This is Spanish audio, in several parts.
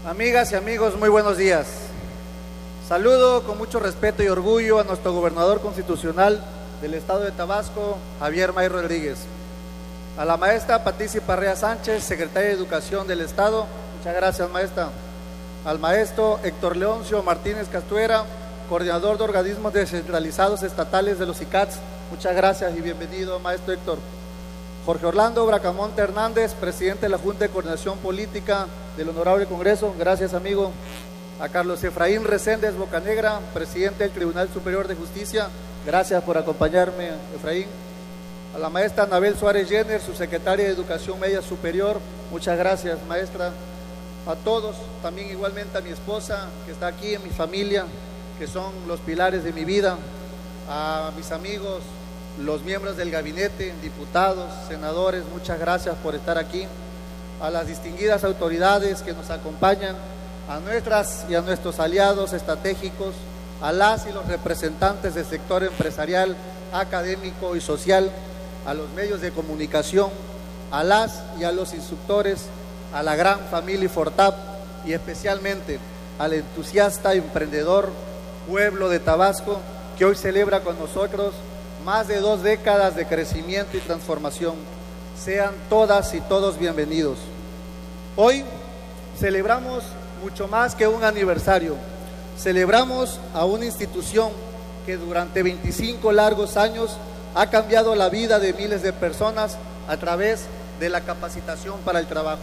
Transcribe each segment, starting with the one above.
Amigas y amigos, muy buenos días. Saludo con mucho respeto y orgullo a nuestro gobernador constitucional del estado de Tabasco, Javier May Rodríguez. A la maestra Patricia Parrea Sánchez, secretaria de Educación del estado, muchas gracias, maestra. Al maestro Héctor Leoncio Martínez Castuera, coordinador de organismos descentralizados estatales de los ICATS, muchas gracias y bienvenido, maestro Héctor. Jorge Orlando Bracamonte Hernández, presidente de la Junta de Coordinación Política del Honorable Congreso, gracias, amigo. A Carlos Efraín Reséndez Bocanegra, presidente del Tribunal Superior de Justicia, gracias por acompañarme, Efraín. A la maestra Anabel Suárez Jenner, subsecretaria de Educación Media Superior, muchas gracias, maestra. A todos, también igualmente a mi esposa que está aquí, a mi familia, que son los pilares de mi vida, a mis amigos, los miembros del gabinete, diputados, senadores, muchas gracias por estar aquí. A las distinguidas autoridades que nos acompañan, a nuestras y a nuestros aliados estratégicos, a las y los representantes del sector empresarial, académico y social, a los medios de comunicación, a las y a los instructores, a la gran familia Fortap y especialmente al entusiasta emprendedor pueblo de Tabasco que hoy celebra con nosotros más de 2 décadas de crecimiento y transformación. Sean todas y todos bienvenidos. Hoy celebramos mucho más que un aniversario. Celebramos a una institución que durante 25 largos años ha cambiado la vida de miles de personas a través de la capacitación para el trabajo.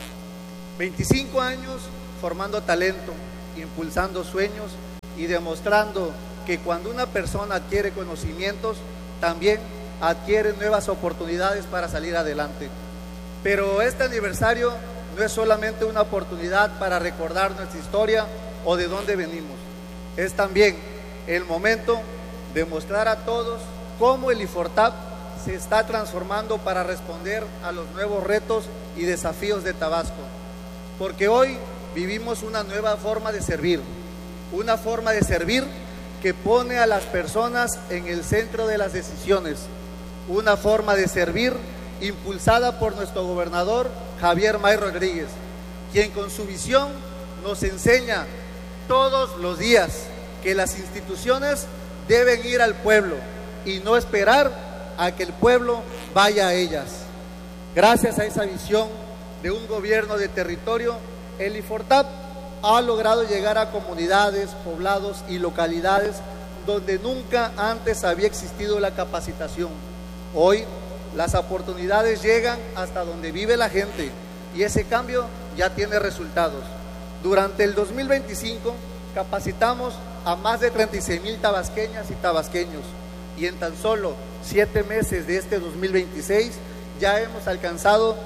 25 años formando talento, impulsando sueños y demostrando que cuando una persona adquiere conocimientos, también adquiere nuevas oportunidades para salir adelante. Pero este aniversario no es solamente una oportunidad para recordar nuestra historia o de dónde venimos. Es también el momento de mostrar a todos cómo el IFORTAP se está transformando para responder a los nuevos retos y desafíos de Tabasco. Porque hoy vivimos una nueva forma de servir, una forma de servir que pone a las personas en el centro de las decisiones, una forma de servir impulsada por nuestro gobernador Javier May Rodríguez, quien con su visión nos enseña todos los días que las instituciones deben ir al pueblo y no esperar a que el pueblo vaya a ellas. Gracias a esa visión de un gobierno de territorio, el IFORTAP ha logrado llegar a comunidades, poblados y localidades donde nunca antes había existido la capacitación. Hoy las oportunidades llegan hasta donde vive la gente y ese cambio ya tiene resultados. Durante el 2025 capacitamos a más de 36,000 tabasqueñas y tabasqueños y en tan solo 7 meses de este 2026 ya hemos alcanzado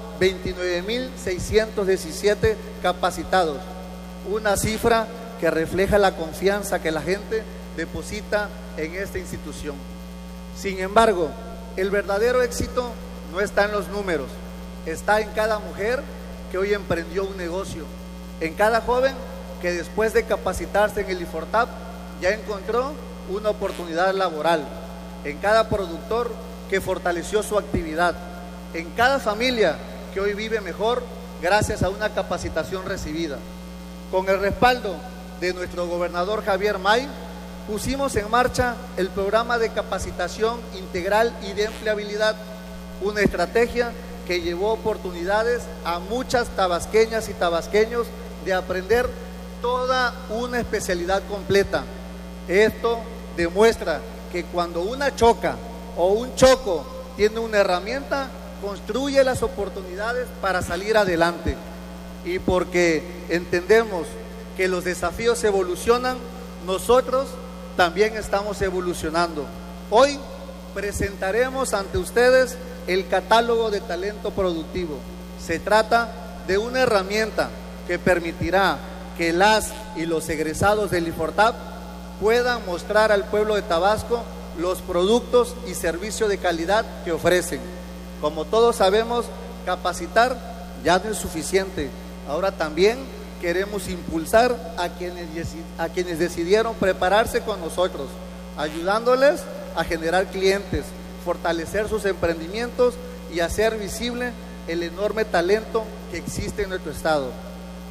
29,617 capacitados. Una cifra que refleja la confianza que la gente deposita en esta institución. Sin embargo, el verdadero éxito no está en los números, está en cada mujer que hoy emprendió un negocio, en cada joven que después de capacitarse en el IFORTAP ya encontró una oportunidad laboral, en cada productor que fortaleció su actividad, en cada familia que hoy vive mejor gracias a una capacitación recibida. Con el respaldo de nuestro gobernador Javier May, pusimos en marcha el programa de capacitación integral y de empleabilidad, una estrategia que llevó oportunidades a muchas tabasqueñas y tabasqueños de aprender toda una especialidad completa. Esto demuestra que cuando una choca o un choco tiene una herramienta, construye las oportunidades para salir adelante. Y porque entendemos que los desafíos evolucionan, nosotros también estamos evolucionando. Hoy presentaremos ante ustedes el catálogo de talento productivo. Se trata de una herramienta que permitirá que las y los egresados del IFORTAP puedan mostrar al pueblo de Tabasco los productos y servicios de calidad que ofrecen. Como todos sabemos, capacitar ya no es suficiente. Ahora también queremos impulsar a quienes decidieron prepararse con nosotros, ayudándoles a generar clientes, fortalecer sus emprendimientos y hacer visible el enorme talento que existe en nuestro estado.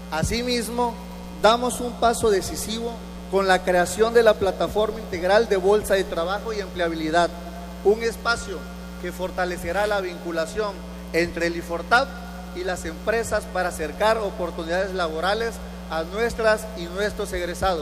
Asimismo, damos un paso decisivo con la creación de la Plataforma Integral de Bolsa de Trabajo y Empleabilidad, un espacio que fortalecerá la vinculación entre el IFORTAP y las empresas para acercar oportunidades laborales a nuestras y nuestros egresados.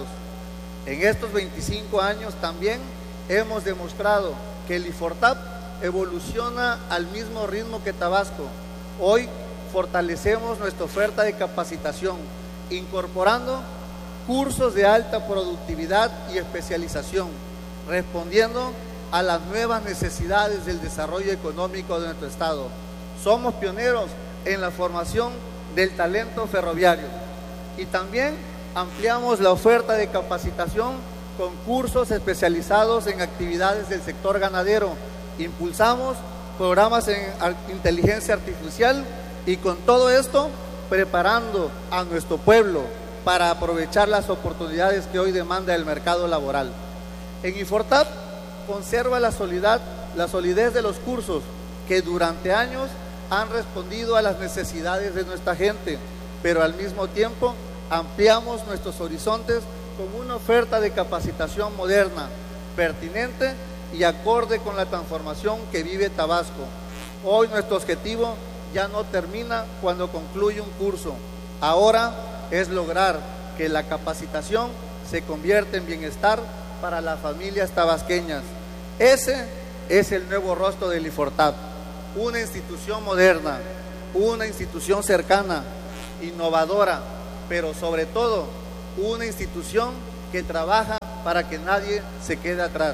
En estos 25 años también hemos demostrado que el IFORTAP evoluciona al mismo ritmo que Tabasco. Hoy fortalecemos nuestra oferta de capacitación, incorporando cursos de alta productividad y especialización, respondiendo a las nuevas necesidades del desarrollo económico de nuestro estado. Somos pioneros en la formación del talento ferroviario y también ampliamos la oferta de capacitación con cursos especializados en actividades del sector ganadero. Impulsamos programas en inteligencia artificial y con todo esto preparando a nuestro pueblo para aprovechar las oportunidades que hoy demanda el mercado laboral. En IFORTAP conserva la solidez de los cursos que durante años han respondido a las necesidades de nuestra gente, pero al mismo tiempo ampliamos nuestros horizontes con una oferta de capacitación moderna, pertinente y acorde con la transformación que vive Tabasco. Hoy nuestro objetivo ya no termina cuando concluye un curso. Ahora es lograr que la capacitación se convierta en bienestar para las familias tabasqueñas. Ese es el nuevo rostro del IFORTAP, una institución moderna, una institución cercana, innovadora, pero sobre todo una institución que trabaja para que nadie se quede atrás.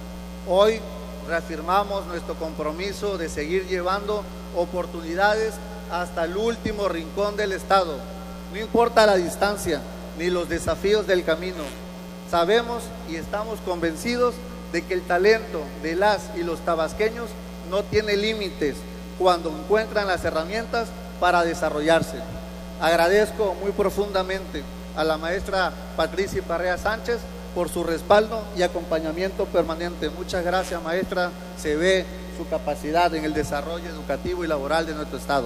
Hoy reafirmamos nuestro compromiso de seguir llevando oportunidades hasta el último rincón del estado. No importa la distancia ni los desafíos del camino. Sabemos y estamos convencidos de que el talento de las y los tabasqueños no tiene límites cuando encuentran las herramientas para desarrollarse. Agradezco muy profundamente a la maestra Patricia Parrea Sánchez por su respaldo y acompañamiento permanente. Muchas gracias, maestra. Se ve su capacidad en el desarrollo educativo y laboral de nuestro estado.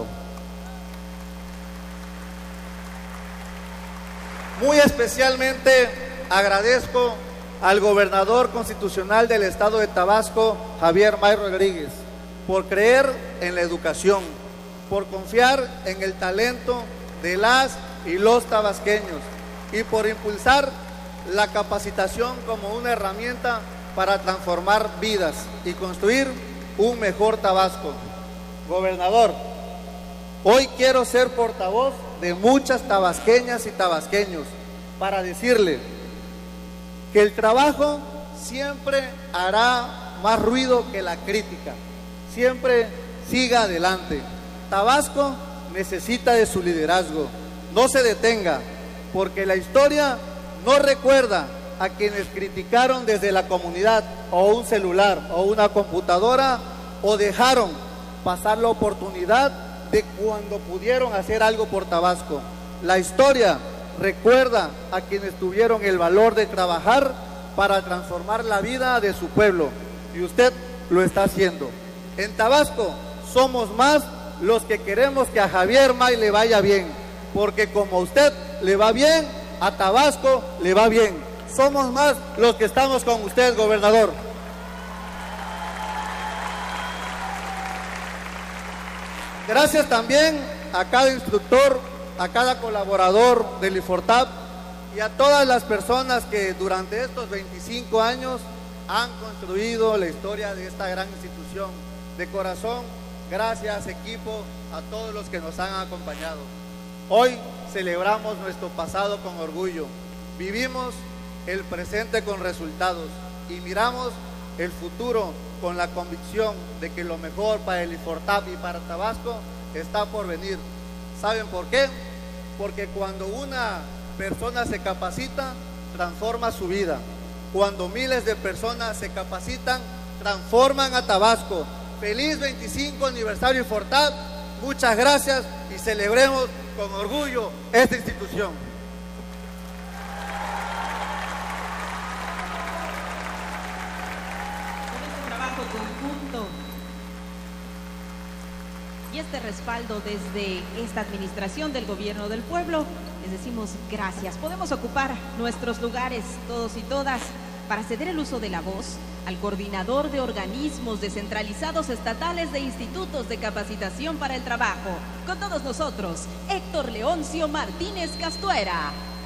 Muy especialmente agradezco al gobernador constitucional del estado de Tabasco, Javier May Rodríguez, por creer en la educación, por confiar en el talento de las y los tabasqueños y por impulsar la capacitación como una herramienta para transformar vidas y construir un mejor Tabasco. Gobernador, hoy quiero ser portavoz de muchas tabasqueñas y tabasqueños para decirle que el trabajo siempre hará más ruido que la crítica. Siempre siga adelante. Tabasco necesita de su liderazgo. No se detenga, porque la historia no recuerda a quienes criticaron desde la comunidad o un celular o una computadora o dejaron pasar la oportunidad de cuando pudieron hacer algo por Tabasco. La historia recuerda a quienes tuvieron el valor de trabajar para transformar la vida de su pueblo, y usted lo está haciendo. En Tabasco somos más los que queremos que a Javier May le vaya bien, porque como a usted le va bien, a Tabasco le va bien. Somos más los que estamos con usted, gobernador. Gracias también a cada instructor, a cada colaborador del IFORTAP y a todas las personas que durante estos 25 años han construido la historia de esta gran institución. De corazón, gracias equipo, a todos los que nos han acompañado. Hoy celebramos nuestro pasado con orgullo, vivimos el presente con resultados y miramos el futuro con la convicción de que lo mejor para el IFORTAP y para Tabasco está por venir. ¿Saben por qué? Porque cuando una persona se capacita, transforma su vida. Cuando miles de personas se capacitan, transforman a Tabasco. Feliz 25 aniversario IFORTAP, muchas gracias y celebremos con orgullo esta institución. Con este trabajo conjunto y este respaldo desde esta administración del gobierno del pueblo, les decimos gracias. Podemos ocupar nuestros lugares, todos y todas, para ceder el uso de la voz al coordinador de organismos descentralizados estatales de institutos de capacitación para el trabajo. Con todos nosotros, Héctor Leoncio Martínez Castuera.